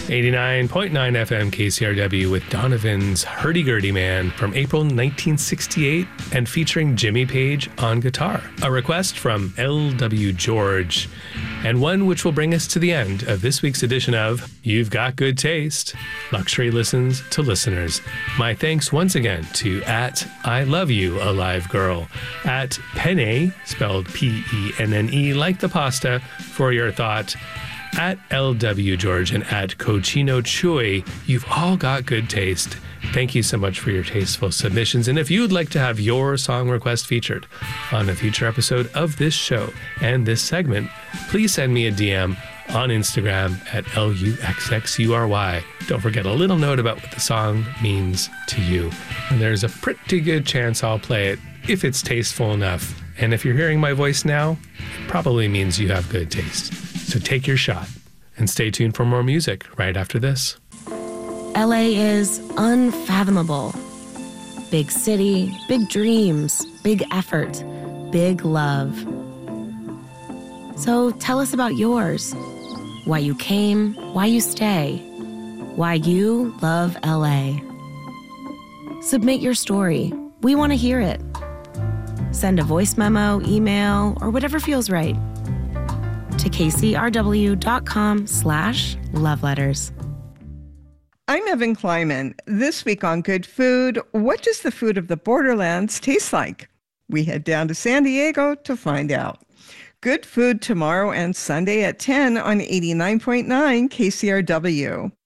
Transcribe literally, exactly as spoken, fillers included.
eighty-nine point nine F M K C R W with Donovan's Hurdy-Gurdy Man from April nineteen sixty-eight and featuring Jimmy Page on guitar. A request from L W George, and one which will bring us to the end of this week's edition of You've Got Good Taste, Luxury Listens to Listeners. My thanks once again to at I Love You Alive Girl, at Penne, spelled P E N N E like the pasta, for your thought, at L W George, and at Cochino Chuy. You've all got good taste. Thank you so much for your tasteful submissions. And if you'd like to have your song request featured on a future episode of this show and this segment, please send me a D M on Instagram at L U X X U R Y. Don't forget a little note about what the song means to you. And there's a pretty good chance I'll play it if it's tasteful enough. And if you're hearing my voice now, it probably means you have good taste. So take your shot and stay tuned for more music right after this. L A is unfathomable. Big city, big dreams, big effort, big love. So tell us about yours. Why you came, why you stay, why you love L A. Submit your story. We want to hear it. Send a voice memo, email, or whatever feels right to kcrw.com slash love letters. I'm Evan Kleiman. This week on Good Food, what does the food of the borderlands taste like? We head down to San Diego to find out. Good Food tomorrow and Sunday at ten on eighty-nine point nine K C R W.